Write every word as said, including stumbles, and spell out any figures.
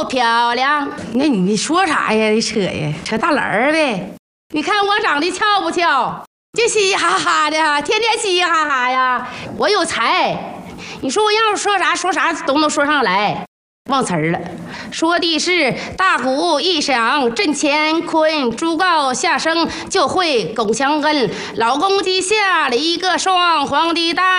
又漂亮。那你说啥呀？你扯呀，扯大篮儿呗。你看我长得俏不俏？这嘻嘻哈哈的，天天嘻嘻哈哈呀。我有才，你说我要是说啥说啥都能说上来。忘词儿了，说的是大鼓一响震乾坤，朱告下生就会拱墙根。老公鸡下了一个双黄的蛋。